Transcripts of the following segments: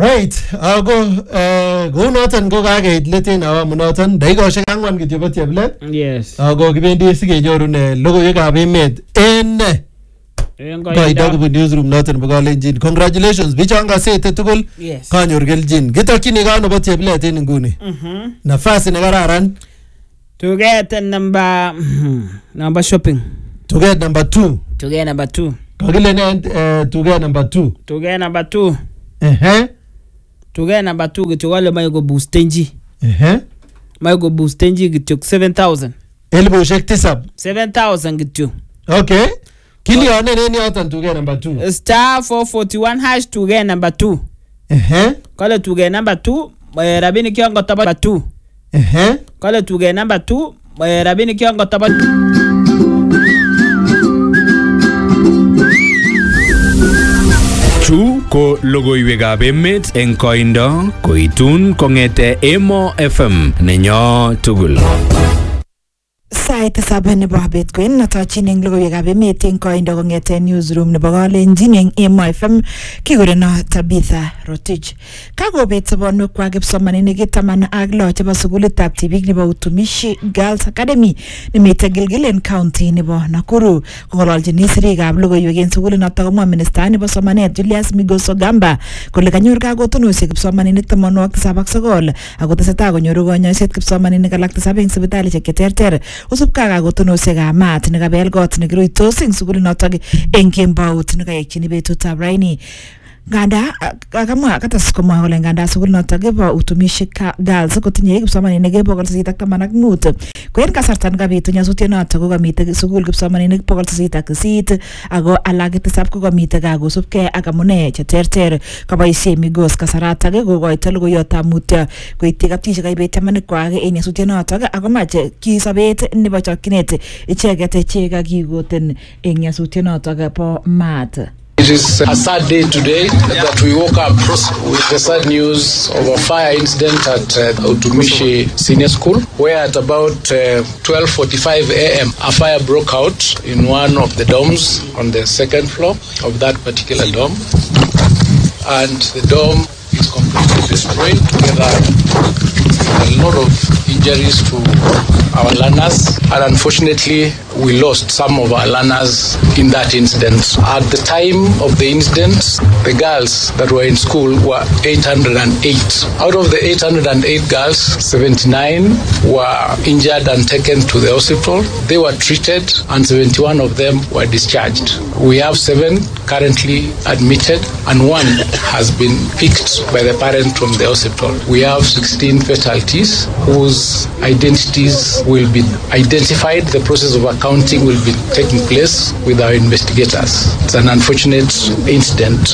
Right, go noton go kageit letin awamu noton dakikoshek 4 kityo bo cheplet. Yes. Kibendi sikenyorune logoiwekab emet en koindo kobun newsroom noton nebo Kalenjin. Congratulations bichon kasete tugul. Yes. Kanyor keljin. Kitokchini kano bo cheplet en nguni. Nafasi nekararan. Tuget number shopping. Tuget number 2. Tuget number 2. Kakile ne tuget number 2. Tuget number 2. Tuget number 2 kityo wale maiko boostenji. Maiko boostenji kityo 7,000. Elibushek 7,000 kityo. Okay. Kilione nini yoton tuget number 2? Star 441 hash tuget number 2. Kale tuget number 2 rabini kiongo taba 2. Kale tuget number 2 rabini kiongo taba Chu ko logoiwekab emet eng koindo koitun kongete Emo FM nenyo tugul. Sait sabe nebo bet ko natochin eng logoiwekab emet eng koindo kongete newsroom nebo Kalenjin eng Emo FM kigureno Tabitha Rotich. Kakobet sobonwekwak kipsomaninik 16 chebo sukulitab tibik nebo Utumishi Girls Academy nemite Gilgil County nebo Nakuru. Kongololchini sirikab logoiwek eng sukulinoto komwa minister nebo somanet Julius Migos Ogamba kole kanyor kagotonoshek kipsomaninik 79 ako tesetai konyoru konyoiset kipsomaninik alak 7 eng sipitalishek cheterter. Usupka kagotonoshekab maat nekabel kot nekiruitos eng sukulinoto eng kembout nekayekchini betutab raini. Nganda akamwa katas komwa kole nganda sukulinoto bo Utumishi Girls kotinye kipsomaninik 815 ko en kasarta nekabitu nyasutienoto ko kamite sukul kipsomaninik 808 ako alak 7 ko kamite kagosupke ak amune cheterter kaboisie Migos kasarata kokoito logoiyotab mutyo koityi kaptishek kaibet tamanikwak en nyasutienoto akomache kisabet nebo chokchinet icheket chekakikoten en nyasutienoto bo maat. It is a sad day today that we woke up with the sad news of a fire incident at Utumishi Senior School, where at about 12:45 a.m. a fire broke out in one of the dorms on the second floor of that particular dorm, and the dorm is completely destroyed, together a lot of injuries to our learners, and unfortunately we lost some of our learners in that incident. At the time of the incident, the girls that were in school were 808. Out of the 808 girls, 79 were injured and taken to the hospital. They were treated and 71 of them were discharged. We have 7 currently admitted and 1 has been picked by the parent from the hospital. We have 16 fatalities whose identities will be identified. The process of accounting will be taking place with our investigators. It's an unfortunate incident.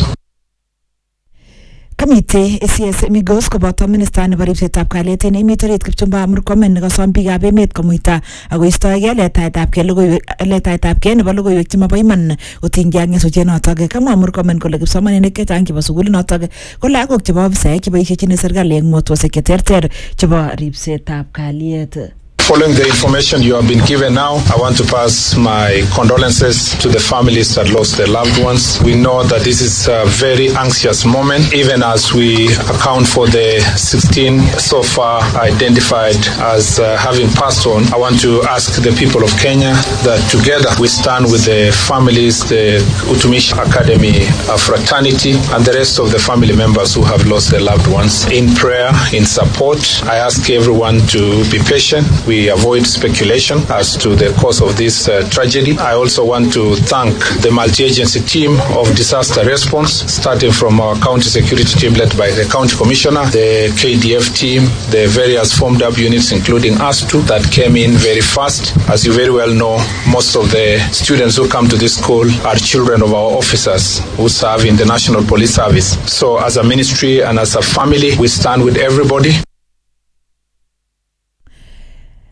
Kamite CS Migos koboto minister nebo ribsetab kalyet en emet orit Kipchumba Murkomen nekasom biikab emet komuita ako istoege letaetabkei nebo logoiwek chemabo iman otinygei ak nyasutienoto. Kamwa Murkomen kole kipsomaninik chechang chebo sukulinoto ko lagok chebo ofisaek cheboisiechin serikali eng motwoshek cheterter chebo ribsetab kalyet. Following the information you have been given now, I want to pass my condolences to the families that lost their loved ones. We know that this is a very anxious moment, even as we account for the 16 so far identified as having passed on. I want to ask the people of Kenya that together we stand with the families, the Utumishi Academy fraternity, and the rest of the family members who have lost their loved ones in prayer, in support. I ask everyone to be patient. We avoid speculation as to the cause of this tragedy. I also want to thank the multi-agency team of disaster response, starting from our county security team led by the county commissioner, the KDF team, the various formed up units including ASTU that came in very fast. As you very well know, most of the students who come to this school are children of our officers who serve in the National Police Service. So as a ministry and as a family, we stand with everybody.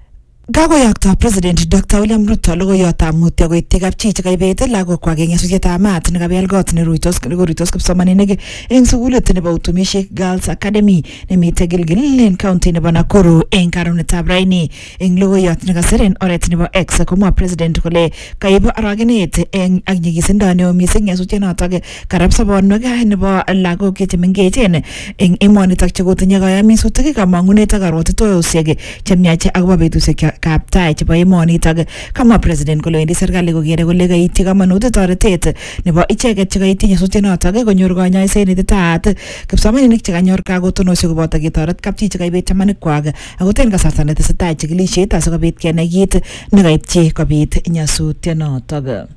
Kakoyokto President Dr. William Ruto logoiyotab mutyo koityi kapchi chekaibet lagokwak eng nyasutietab maat nekabel kot neruitos kipsomaninik eng sukulit nebo Utumishi Girls Academy nemite Gilgil eng county nebo Nakuru eng karonetab raini. Eng logoiyot nekasir eng oret nebo X komwa President kole kaib aragenet eng ak nyigisindo neo mising nyasutyonotok karab sobonwek nebo lagok chemengechen eng emonitok chekotinye kayamisutik kamang'unet ak karwotitoyosiek chemiach akobo betusiek kaptai chebo emonitok. Kamwa President kole wendi serikali kokere kole kaityi kamanut toretet nebo icheket chekaityi nyasutyonotok konyor kanyoiset neititaat kipsomaninik chekanyor kakotonosiek koboto ketoret kapchi chekaibet chamanikwak akot eng kasarta netesetai chikilisiet asikobit kenai kit nekaityi kobit nyasutyonotok.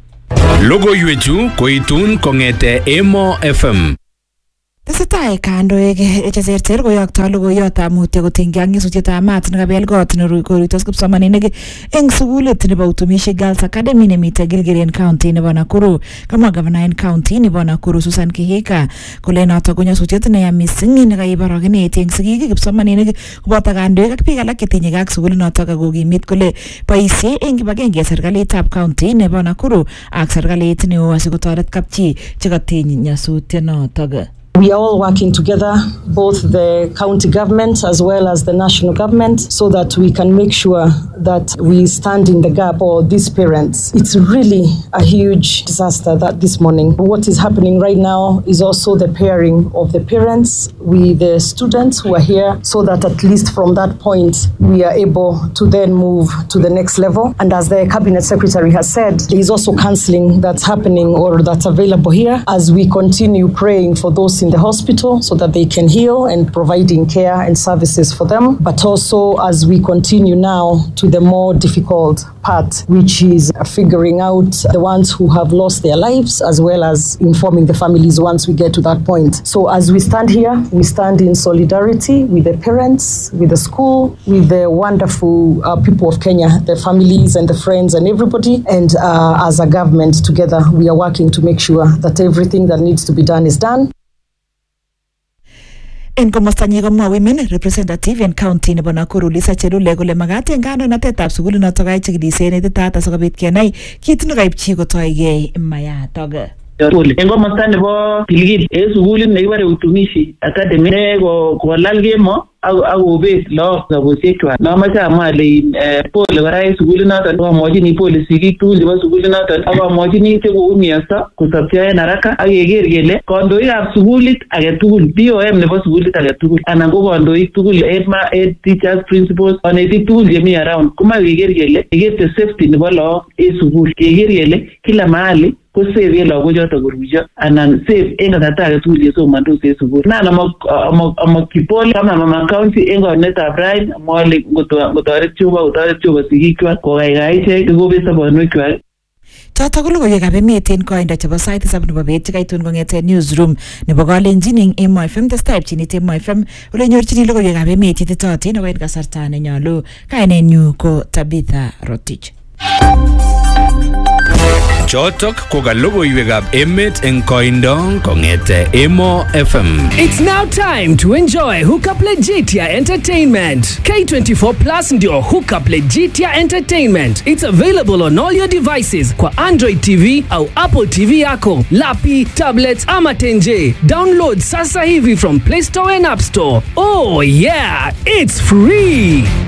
Logoiwechu koitun kong'ete Emo FM. Tesetai kandoik cheterter koyokto logoiyotab mutyo kotinygei ak nyasutietab maat nekabel kot neruitos kipsomaninik eng sukulit nebo Utumishi Girls Academy nemite Gilgil county nebo Nakuru. Kamwa Governor en county nebo Nakuru Susan Kihika kole notok ko nyasutiet neya mising nekaib aragenet eng sigik kipsomaninik koboto kandoik ak biik alak chetinyegei ak sukulinotok akokimit kole boisie eng kibagenge serikalitab county nebo Nakuru ak serikalit neo asikotoret kapchi chekatiny nyasutyonotok. We are all working together, both the county government as well as the national government, so that we can make sure that we stand in the gap for these parents. It's really a huge disaster that this morning. What is happening right now is also the pairing of the parents with the students who are here, so that at least from that point, we are able to then move to the next level. And as the Cabinet Secretary has said, there is also counseling that's happening or that's available here as we continue praying for those in the hospital so that they can heal and providing care and services for them, but also as we continue now to the more difficult part, which is figuring out the ones who have lost their lives as well as informing the families once we get to that point. So as we stand here, we stand in solidarity with the parents, with the school, with the wonderful people of Kenya, the families and the friends and everybody, and as a government together we are working to make sure that everything that needs to be done is done. En komostanyi komwa women representative en county nebo Nakuru Lisa Chelule kole magat en kandoinatetab sukulinotok ay chikilisiet neititaat asikobit kenai kit nekaipchi kotoigei mayatok. En komosta nebo Gilgil en sukulit nekibore Utumishi Academy ne kolal kemo akobet lagok sabosiekwak. Nomoche amwa ale pole kora en sukulinoton, akamwachini pole sigik tugul chebo sukulinoton, akamwachini chekoumianso kosopcho en haraka ak keker kele kandoikab sukulit agetugul, BOM nebo sukulit agetugul anan ko kandoik tugul en teachers, principals, kanetik tugul chemi around komoe keker kele kekerte safety nebo lagok en sukul, keker kele kila mahali ko safe en lagochoto koruiyo anan safe en kasarta agetugul yesomandos en sukul. Nan amakipol kama mama county en konetab rain amwale ngotoret Jehova sigikwak kokaikai ichek kobet sobonwekwak. Chotok ko logoiwekab emet en koindo chebo sait 7 nebo bet chekaitun kong'eten newsroom nebo Kalenjin eng Emo FM. Testai pchinet Emo FM ole nyorchini logoiwekab emet ititootin ako en kasarta nenyolu. Kainenyu ko Tabitha Rotich. Chotok ko ka logoiwekab emet eng koindo kong'ete Emo FM. It's now time to enjoy Hookup Legitia Entertainment. K24 Plus ndio Hookup Legitia Entertainment. It's available on all your devices kwa Android TV au Apple TV yako, lapi, tablets ama tenje. Download sasa hivi from Play Store and App Store. Oh yeah, it's free.